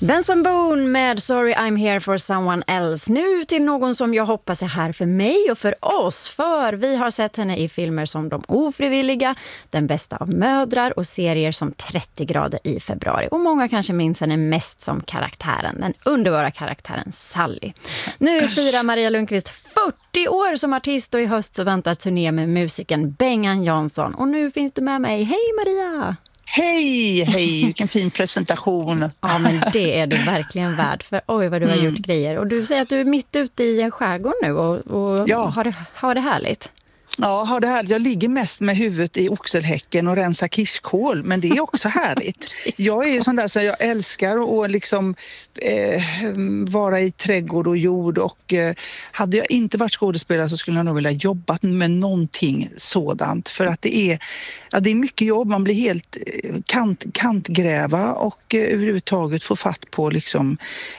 Benson Boone med Sorry I'm here for someone else. Nu till någon som jag hoppas är här för mig och för oss. För vi har sett henne i filmer som De ofrivilliga, Den bästa av mödrar och serier som 30 grader i februari. Och många kanske minns henne mest som karaktären, den underbara karaktären Sally. Nu firar Maria Lundqvist 40 år som artist och i höst så väntar turné med musiken Bengan Jansson. Och nu finns du med mig. Hej Maria! Hej, vilken fin presentation. Ja, men det är du verkligen värd. För oj vad du har gjort grejer. Och du säger att du är mitt ute i en skärgård nu och ja. har det härligt. Ja, har det här. Jag ligger mest med huvudet i oxelhäcken och rensar kirskål, men det är också härligt. Jag är ju sån där så jag älskar att liksom vara i trädgård och jord och hade jag inte varit skådespelare så skulle jag nog vilja jobbat med någonting sådant för att det är mycket jobb, man blir helt kantgräva och överhuvudtaget få fatt på liksom